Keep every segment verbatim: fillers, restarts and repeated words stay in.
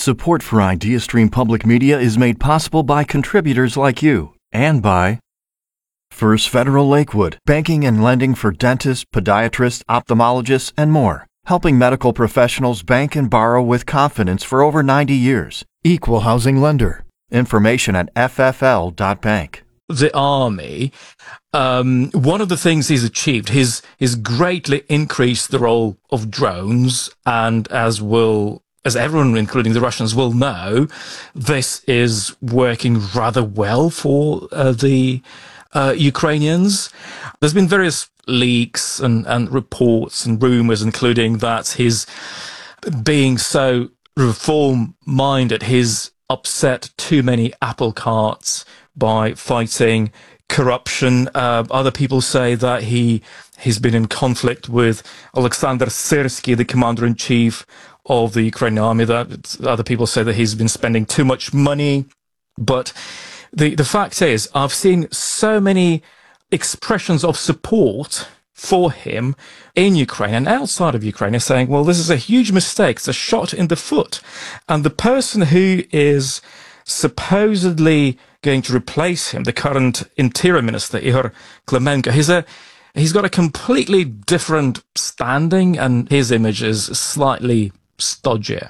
Support for IdeaStream Public Media is made possible by contributors like you and by First Federal Lakewood, banking and lending for dentists, podiatrists, ophthalmologists, and more, helping medical professionals bank and borrow with confidence for over ninety years. Equal housing lender. Information at f f l dot bank. The army, um, one of the things he's achieved, he's, he's greatly increased the role of drones, and as will, as everyone, including the Russians, will know, this is working rather well for uh, the uh, Ukrainians. There's been various leaks and, and reports and rumours, including that he's being so reform-minded, he's upset too many apple carts by fighting corruption. Uh, other people say that he he's been in conflict with Alexander Syrsky, the commander-in-chief of the Ukrainian army. That other people say that he's been spending too much money. But the the fact is, I've seen so many expressions of support for him in Ukraine and outside of Ukraine are saying, well, this is a huge mistake. It's a shot in the foot. And the person who is supposedly going to replace him, the current interior minister, Ihor Klimenko, he's a he's got a completely different standing, and his image is slightly stodgier.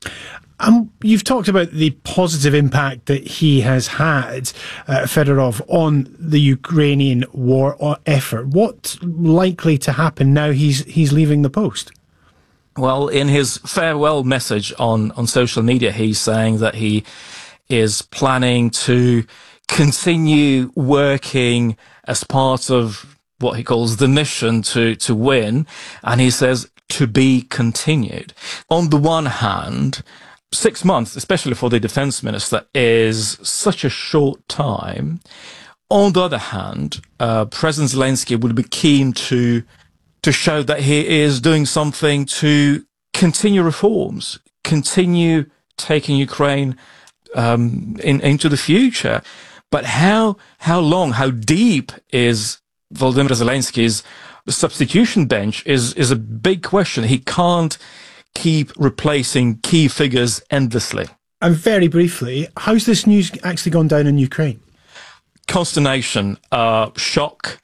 Um, you've talked about the positive impact that he has had, uh, Fedorov, on the Ukrainian war effort. What's likely to happen now he's he's leaving the post? Well, in his farewell message on, on social media, he's saying that he is planning to continue working as part of what he calls the mission to, to win. And he says to be continued. On the one hand, six months, especially for the defense minister, is such a short time. On the other hand, uh, President Zelensky would be keen to to show that he is doing something to continue reforms, continue taking Ukraine um, in, into the future. But how how long, how deep is Volodymyr Zelensky's substitution bench is is a big question. He can't keep replacing key figures endlessly. And very briefly, how's this news actually gone down in Ukraine? Consternation, uh, shock.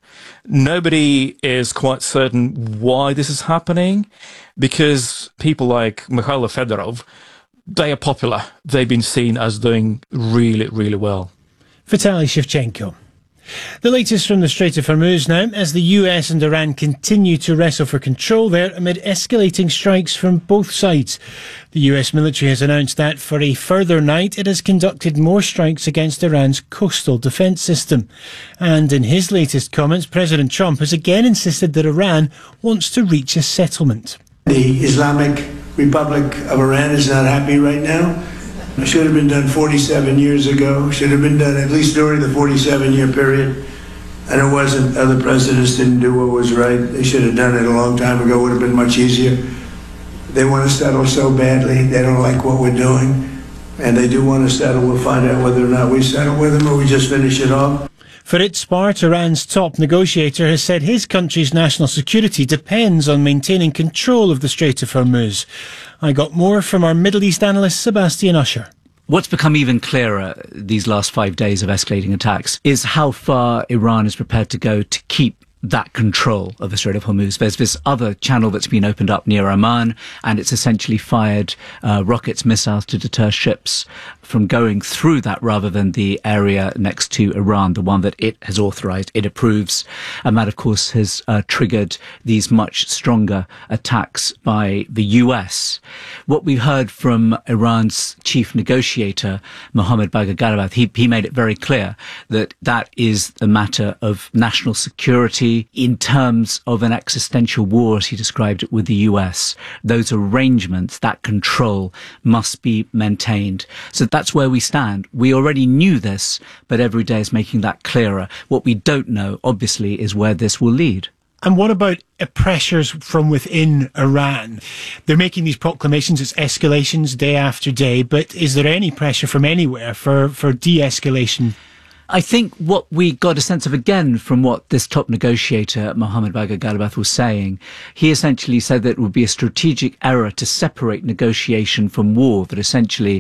Nobody is quite certain why this is happening, because people like Mikhailo Fedorov, they are popular. They've been seen as doing really, really well. Vitaly Shevchenko. The latest from the Strait of Hormuz now, as the U S and Iran continue to wrestle for control there amid escalating strikes from both sides. The U S military has announced that for a further night it has conducted more strikes against Iran's coastal defence system. And in his latest comments, President Trump has again insisted that Iran wants to reach a settlement. The Islamic Republic of Iran is not happy right now. It should have been done forty-seven years ago. Should have been done at least during the forty-seven year period. And it wasn't. Other presidents didn't do what was right. They should have done it a long time ago. It would have been much easier. They want to settle so badly. They don't like what we're doing. And they do want to settle. We'll find out whether or not we settle with them or we just finish it off. For its part, Iran's top negotiator has said his country's national security depends on maintaining control of the Strait of Hormuz. I got more from our Middle East analyst, Sebastian Usher. What's become even clearer these last five days of escalating attacks is how far Iran is prepared to go to keep that control of the Strait of Hormuz. There's this other channel that's been opened up near Oman, and it's essentially fired uh, rockets, missiles to deter ships from going through that rather than the area next to Iran, the one that it has authorized, it approves. And that, of course, has uh, triggered these much stronger attacks by the U S. What we heard from Iran's chief negotiator, Mohammad Bagher Ghalibaf, he, he made it very clear that that is a matter of national security in terms of an existential war, as he described it, with the U S. Those arrangements, that control, must be maintained. So that's where we stand. We already knew this, but every day is making that clearer. What we don't know, obviously, is where this will lead. And what about pressures from within Iran? They're making these proclamations, it's escalations day after day, but is there any pressure from anywhere for, for de-escalation? I think what we got a sense of again from what this top negotiator, Mohammad Bagher Ghalibaf, was saying, he essentially said that it would be a strategic error to separate negotiation from war, that essentially